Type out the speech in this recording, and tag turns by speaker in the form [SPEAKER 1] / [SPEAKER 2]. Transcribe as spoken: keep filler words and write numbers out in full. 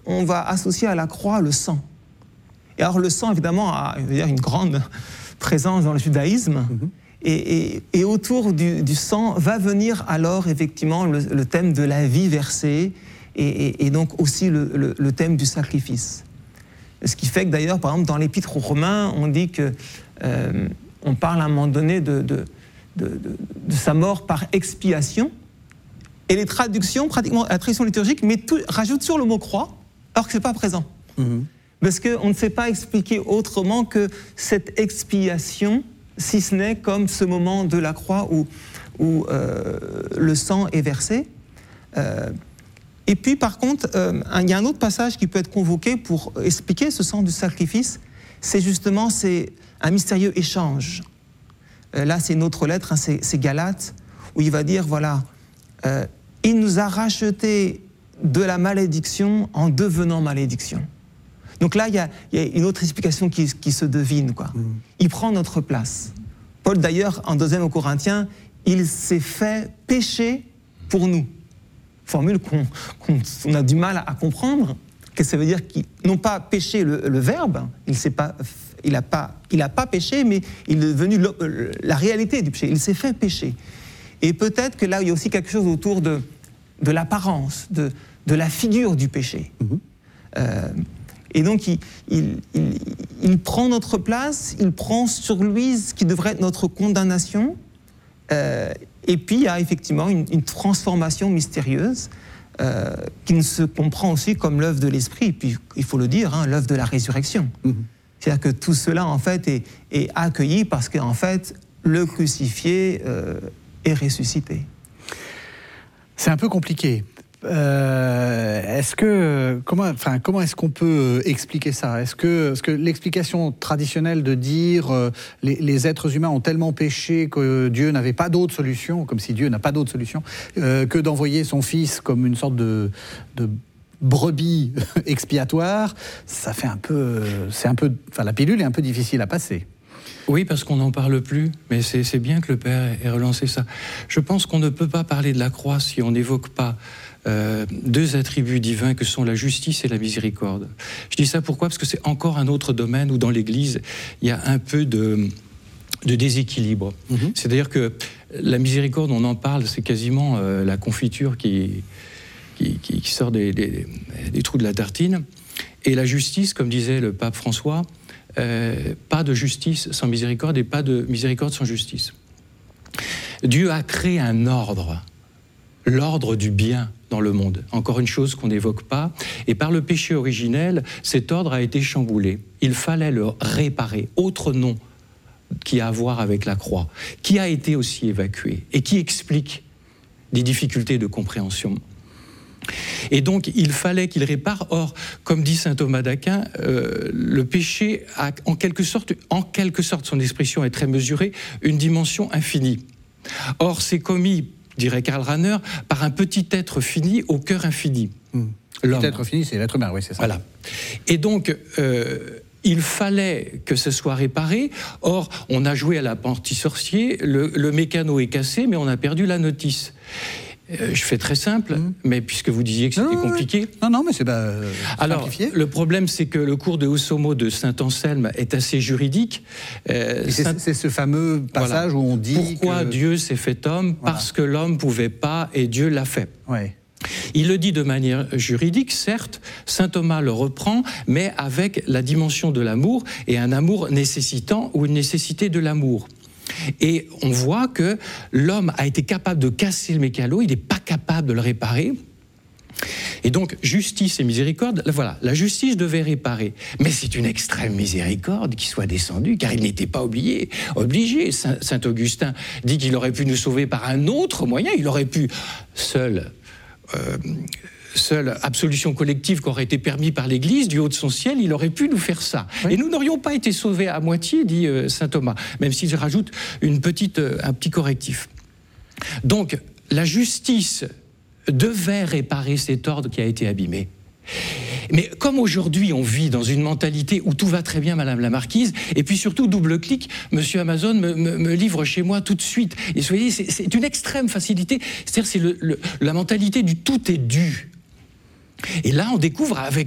[SPEAKER 1] on va associer à la croix le sang. Et alors le sang, évidemment, a une grande présence dans le judaïsme. Mm-hmm. Et, et, et autour du, du sang va venir alors effectivement le, le thème de la vie versée et, et, et donc aussi le, le, le thème du sacrifice. Ce qui fait que d'ailleurs, par exemple, dans l'Épître aux Romains, on dit que euh, on parle à un moment donné de, de, de, de, de sa mort par expiation. Et les traductions, pratiquement la traduction liturgique, mais tout, rajoute sur le mot croix, alors que c'est pas présent. Mmh. Parce qu'on ne sait pas expliquer autrement que cette expiation, si ce n'est comme ce moment de la croix où, où euh, le sang est versé. Euh, et puis, par contre, euh, il y a un autre passage qui peut être convoqué pour expliquer ce sens du sacrifice. C'est justement c'est un mystérieux échange. Euh, là, c'est une autre lettre, hein, c'est, c'est Galates, où il va dire, voilà, euh, il nous a racheté de la malédiction en devenant malédiction. Donc là, il y a, il y a une autre explication qui, qui se devine, quoi. Mmh. Il prend notre place. Paul, d'ailleurs, en deuxième aux Corinthiens, il s'est fait péché pour nous. Formule qu'on, qu'on on a du mal à comprendre. Qu'est-ce que ça veut dire qu'il, non pas péché le, le verbe, il n'a pas, il a pas, il a pas péché, mais il est devenu le, la réalité du péché. Il s'est fait pécher. Et peut-être que là, il y a aussi quelque chose autour de, de l'apparence, de, de la figure du péché. Mmh. Euh, Et donc, il, il, il, il prend notre place, il prend sur lui ce qui devrait être notre condamnation. Euh, et puis, il y a effectivement une, une transformation mystérieuse euh, qui ne se comprend aussi comme l'œuvre de l'Esprit. Et puis, il faut le dire, hein, l'œuvre de la résurrection. Mmh. C'est-à-dire que tout cela, en fait, est, est accueilli parce qu'en fait, le crucifié euh, est ressuscité.
[SPEAKER 2] C'est un peu compliqué. Euh, est-ce que comment, enfin, comment est-ce qu'on peut expliquer ça ? Est-ce que, est-ce que l'explication traditionnelle de dire euh, les, les êtres humains ont tellement péché que Dieu n'avait pas d'autre solution, comme si Dieu n'a pas d'autre solution, euh, que d'envoyer son Fils comme une sorte de, de brebis expiatoire, ça fait un peu, c'est un peu, enfin, la pilule est un peu difficile à passer.
[SPEAKER 3] Oui, parce qu'on n'en parle plus, mais c'est, c'est bien que le Père ait relancé ça. Je pense qu'on ne peut pas parler de la croix si on n'évoque pas euh, deux attributs divins que sont la justice et la miséricorde. Je dis ça pourquoi ? Parce que c'est encore un autre domaine où dans l'Église, il y a un peu de, de déséquilibre. Mmh. C'est-à-dire que la miséricorde, on en parle, c'est quasiment euh, la confiture qui, qui, qui, qui sort des, des, des trous de la tartine. Et la justice, comme disait le pape François, Euh, pas de justice sans miséricorde et pas de miséricorde sans justice. Dieu a créé un ordre, l'ordre du bien dans le monde. Encore une chose qu'on n'évoque pas. Et par le péché originel, cet ordre a été chamboulé. Il fallait le réparer. Autre nom qui a à voir avec la croix, qui a été aussi évacué et qui explique des difficultés de compréhension. Et donc, il fallait qu'il répare. Or, comme dit saint Thomas d'Aquin, euh, le péché a en quelque sorte, en quelque sorte, son expression est très mesurée, une dimension infinie. Or, c'est commis, dirait Karl Rahner, par un petit être fini au cœur infini.
[SPEAKER 2] Mmh.
[SPEAKER 3] L'homme.
[SPEAKER 2] Petit être fini, c'est l'être humain, oui, c'est ça.
[SPEAKER 3] Voilà. Et donc, euh, il fallait que ce soit réparé. Or, on a joué à l'apprenti sorcier, le, le mécano est cassé, mais on a perdu la notice. Euh, je fais très simple, mmh. mais puisque vous disiez que c'était non, compliqué...
[SPEAKER 2] Non, non, mais c'est bah, euh,
[SPEAKER 3] Alors,
[SPEAKER 2] simplifié.
[SPEAKER 3] Le problème, c'est que le cours de Hosomo de Saint-Anselme est assez juridique.
[SPEAKER 2] Euh, c'est, Saint... c'est ce fameux passage voilà. où on dit
[SPEAKER 3] Pourquoi
[SPEAKER 2] que...
[SPEAKER 3] Dieu s'est fait homme ? Voilà. Parce que l'homme ne pouvait pas et Dieu l'a fait.
[SPEAKER 2] Ouais.
[SPEAKER 3] Il le dit de manière juridique, certes, saint Thomas le reprend, mais avec la dimension de l'amour, et un amour nécessitant ou une nécessité de l'amour. Et on voit que l'homme a été capable de casser le mécano, il n'est pas capable de le réparer. Et donc, justice et miséricorde, voilà, la justice devait réparer. Mais c'est une extrême miséricorde qui soit descendue, car il n'était pas obligé. obligé. Saint, Saint Augustin dit qu'il aurait pu nous sauver par un autre moyen, il aurait pu seul... Euh, seule absolution collective qui aurait été permise par l'Église, du haut de son ciel, il aurait pu nous faire ça. Oui. Et nous n'aurions pas été sauvés à moitié, dit euh, saint Thomas, même s'il rajoute une petite, euh, un petit correctif. Donc, la justice devait réparer cet ordre qui a été abîmé. Mais comme aujourd'hui on vit dans une mentalité où tout va très bien, Madame la Marquise, et puis surtout double clic, Monsieur Amazon me, me, me livre chez moi tout de suite. Et vous voyez, c'est, c'est une extrême facilité. C'est-à-dire c'est le, le, la mentalité du tout est dû. Et là, on découvre avec